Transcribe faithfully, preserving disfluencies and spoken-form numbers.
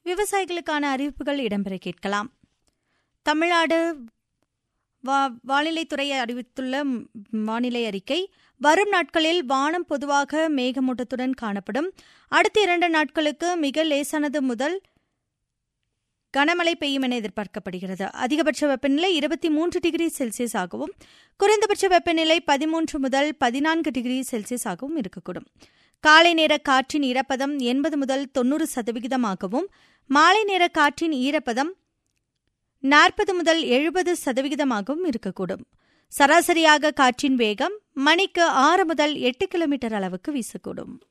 விவசாயிகளுக்கான அறிவிப்புகள் இடம்பெற கேட்கலாம். தமிழ்நாடு வானிலைத்துறை அறிவித்துள்ள வானிலை அறிக்கை. வரும் நாட்களில் வானம் பொதுவாக மேகமூட்டத்துடன் காணப்படும். அடுத்த இரண்டு நாட்களுக்கு மிக லேசானது முதல் கனமழை பெய்யும் என எதிர்பார்க்கப்படுகிறது. அதிகபட்ச வெப்பநிலை இருபத்தி மூன்று டிகிரி செல்சியஸ் ஆகவும் குறைந்தபட்ச வெப்பநிலை பதிமூன்று முதல் பதினான்கு டிகிரி செல்சியஸ் ஆகவும் இருக்கக்கூடும். காலை நேர காற்றின் ஈரப்பதம் எண்பது முதல் தொன்னூறு சதவிகிதமாகவும் மாலை நேர காற்றின் ஈரப்பதம் நாற்பது முதல் எழுபது சதவிகிதமாகவும் இருக்கக்கூடும். சராசரியாக காற்றின் வேகம் மணிக்கு ஆறு முதல் எட்டு கிலோமீட்டர் அளவுக்கு வீசக்கூடும்.